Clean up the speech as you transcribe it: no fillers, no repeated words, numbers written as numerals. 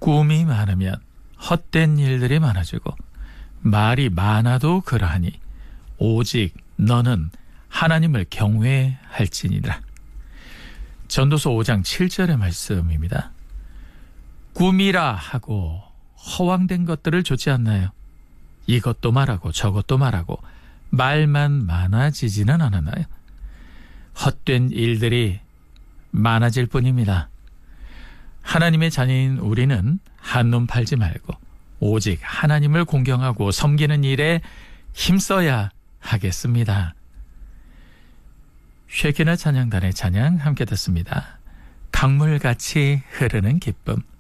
꿈이 많으면 헛된 일들이 많아지고 말이 많아도 그러하니 오직 너는 하나님을 경외할지니라. 전도서 5장 7절의 말씀입니다. 꿈이라 하고 허황된 것들을 좇지 않나요? 이것도 말하고 저것도 말하고 말만 많아지지는 않았나요? 헛된 일들이 많아질 뿐입니다. 하나님의 자녀인 우리는 한눈 팔지 말고 오직 하나님을 공경하고 섬기는 일에 힘써야 하겠습니다. 쉐키나 찬양단의 찬양 함께 듣습니다. 강물같이 흐르는 기쁨.